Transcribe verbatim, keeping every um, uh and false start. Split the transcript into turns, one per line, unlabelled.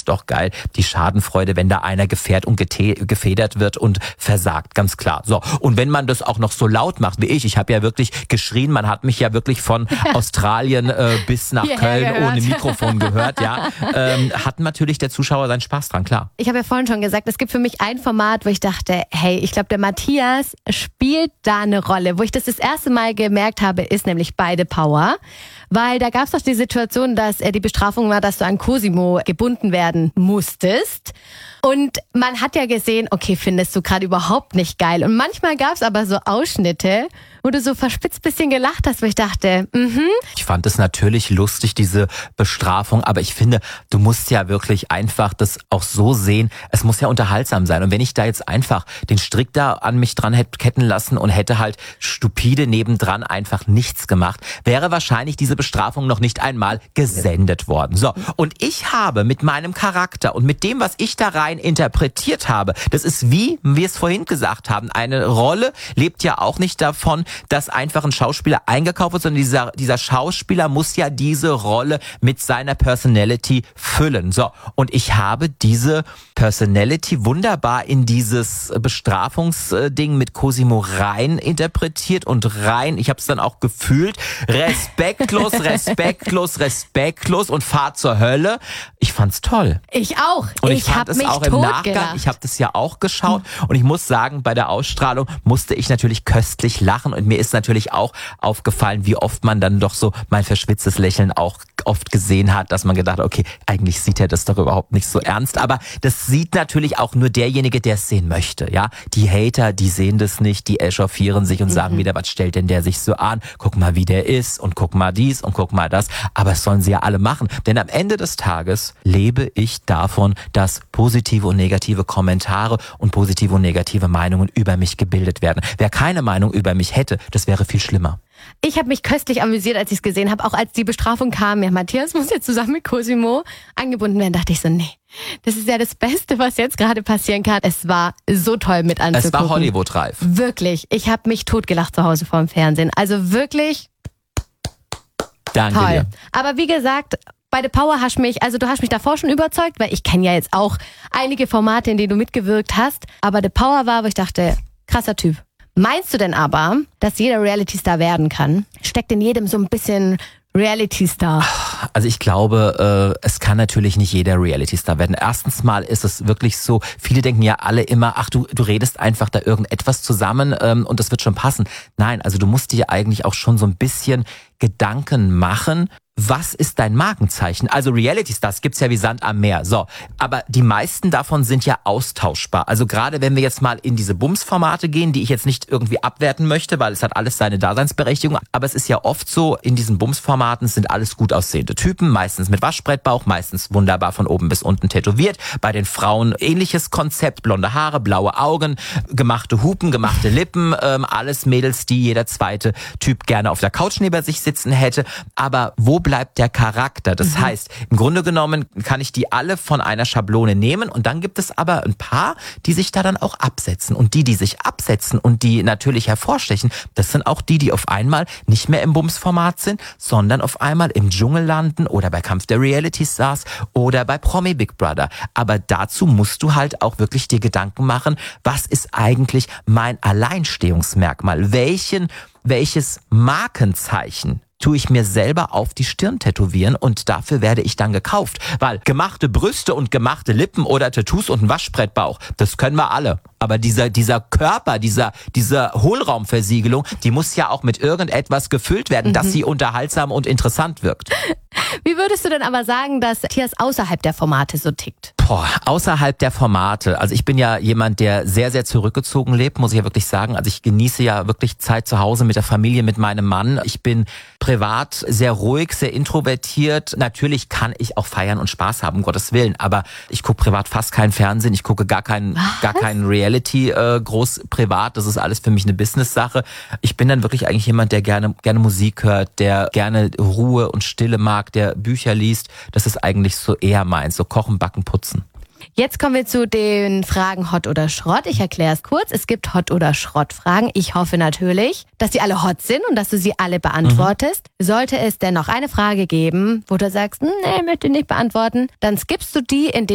ist doch geil. Die Schadenfreude, wenn da einer gefährt und gete- gefedert wird und versagt, ganz klar. So, und wenn man das auch noch so laut macht wie ich, ich habe ja wirklich geschrien, man hat mich ja wirklich von Australien äh, bis nach
Hierher
Köln
gehört.
ohne Mikrofon gehört, ja, ähm, hat natürlich der Zuschauer seinen Spaß dran, klar.
Ich habe ja vorhin schon gesagt, es gibt für mich ein Format, wo ich dachte, hey, ich glaube, der Matthias spielt da eine Rolle. Wo ich das das erste Mal gemerkt habe, ist nämlich Beide Power. Weil da gab es doch die Situation, dass äh, die Bestrafung war, dass du an Cosimo gebunden werden musstest. Und man hat ja gesehen, okay, findest du gerade überhaupt nicht geil. Und manchmal gab es aber so Ausschnitte, wo du so verspitzt bisschen gelacht hast, wo ich dachte, mhm.
Ich fand es natürlich lustig, diese Bestrafung, aber ich finde, du musst ja wirklich einfach das auch so sehen, es muss ja unterhaltsam sein. Und wenn ich da jetzt einfach den Strick da an mich dran hätte ketten lassen und hätte halt stupide nebendran einfach nichts gemacht, wäre wahrscheinlich diese Bestrafung noch nicht einmal gesendet worden. So, und ich habe mit meinem Charakter und mit dem, was ich da rein interpretiert habe, das ist wie wir es vorhin gesagt haben, eine Rolle lebt ja auch nicht davon, dass einfach ein Schauspieler eingekauft wird, sondern dieser, dieser Schauspieler muss ja diese Rolle mit seiner Personality füllen. So, und ich habe diese Personality wunderbar in dieses Bestrafungsding mit Cosimo rein interpretiert und rein, ich habe es dann auch gefühlt, respektlos, respektlos, respektlos und fahr zur Hölle. Ich fand's toll.
Ich auch.
Und ich,
ich
fand
habe
es
mich
auch im Nachgang,
totgelacht.
ich habe das ja auch geschaut und ich muss sagen, bei der Ausstrahlung musste ich natürlich köstlich lachen und mir ist natürlich auch aufgefallen, wie oft man dann doch so mein verschwitztes Lächeln auch oft gesehen hat, dass man gedacht hat, okay, eigentlich sieht er das doch überhaupt nicht so ernst, aber das sieht natürlich auch nur derjenige, der es sehen möchte, ja. Die Hater, die sehen das nicht, die echauffieren sich und sagen
Mhm.
wieder, was stellt denn der sich so an? Guck mal, wie der ist und guck mal dies und guck mal das, aber es sollen sie ja alle machen, denn am Ende des Tages lebe ich davon, dass positive und negative Kommentare und positive und negative Meinungen über mich gebildet werden. Wer keine Meinung über mich hätte, das wäre viel schlimmer.
Ich habe mich köstlich amüsiert, als ich es gesehen habe. Auch als die Bestrafung kam, ja, Matthias muss jetzt zusammen mit Cosimo angebunden werden, dachte ich so, nee, das ist ja das Beste, was jetzt gerade passieren kann. Es war so toll mit anzugucken.
Es war Hollywood-reif.
Wirklich. Ich habe mich totgelacht zu Hause vor dem Fernsehen. Also wirklich
Danke
toll.
dir.
Aber wie gesagt, Beide Power hast mich, also du hast mich davor schon überzeugt, weil ich kenne ja jetzt auch einige Formate, in denen du mitgewirkt hast. Aber The Power war, wo ich dachte, krasser Typ. Meinst du denn aber, dass jeder Reality-Star werden kann? Steckt in jedem so ein bisschen Reality-Star?
Also ich glaube, äh, es kann natürlich nicht jeder Reality-Star werden. Erstens mal ist es wirklich so, viele denken ja alle immer, ach du, du redest einfach da irgendetwas zusammen ähm, und das wird schon passen. Nein, also du musst dir eigentlich auch schon so ein bisschen Gedanken machen, was ist dein Markenzeichen? Also Reality-Stars gibt's ja wie Sand am Meer. So, aber die meisten davon sind ja austauschbar. Also gerade wenn wir jetzt mal in diese Bums-Formate gehen, die ich jetzt nicht irgendwie abwerten möchte, weil es hat alles seine Daseinsberechtigung. Aber es ist ja oft so, in diesen Bums-Formaten sind alles gut aussehende Typen, meistens mit Waschbrettbauch, meistens wunderbar von oben bis unten tätowiert. Bei den Frauen ähnliches Konzept, blonde Haare, blaue Augen, gemachte Hupen, gemachte Lippen, ähm, alles Mädels, die jeder zweite Typ gerne auf der Couch neben sich sitzen hätte. Aber wo bleibt der Charakter? Das mhm. heißt, im Grunde genommen kann ich die alle von einer Schablone nehmen und dann gibt es aber ein paar, die sich da dann auch absetzen. Und die, die sich absetzen und die natürlich hervorstechen, das sind auch die, die auf einmal nicht mehr im Bums-Format sind, sondern auf einmal im Dschungel landen oder bei Kampf der Reality-Stars oder bei Promi Big Brother. Aber dazu musst du halt auch wirklich dir Gedanken machen, was ist eigentlich mein Alleinstehungsmerkmal? Welchen, welches Markenzeichen tue ich mir selber auf die Stirn tätowieren und dafür werde ich dann gekauft. Weil gemachte Brüste und gemachte Lippen oder Tattoos und ein Waschbrettbauch, das können wir alle. Aber dieser, dieser Körper, dieser, dieser Hohlraumversiegelung, die muss ja auch mit irgendetwas gefüllt werden, mhm. dass sie unterhaltsam und interessant wirkt.
Wie würdest du denn aber sagen, dass Matthias außerhalb der Formate so tickt?
Boah, außerhalb der Formate. Also ich bin ja jemand, der sehr, sehr zurückgezogen lebt, muss ich ja wirklich sagen. Also ich genieße ja wirklich Zeit zu Hause mit der Familie, mit meinem Mann. Ich bin privat sehr ruhig, sehr introvertiert. Natürlich kann ich auch feiern und Spaß haben, um Gottes Willen. Aber ich gucke privat fast keinen Fernsehen. Ich gucke gar keinen, gar keinen Reality äh, groß privat. Das ist alles für mich eine Business-Sache. Ich bin dann wirklich eigentlich jemand, der gerne, gerne Musik hört, der gerne Ruhe und Stille mag, der Bücher liest. Das ist eigentlich so eher meins. So kochen, backen, putzen.
Jetzt kommen wir zu den Fragen Hot oder Schrott. Ich erkläre es kurz. Es gibt Hot- oder Schrott-Fragen. Ich hoffe natürlich, dass die alle hot sind und dass du sie alle beantwortest. Mhm. Sollte es denn noch eine Frage geben, wo du sagst, nee, möchte ich nicht beantworten, dann skippst du die, indem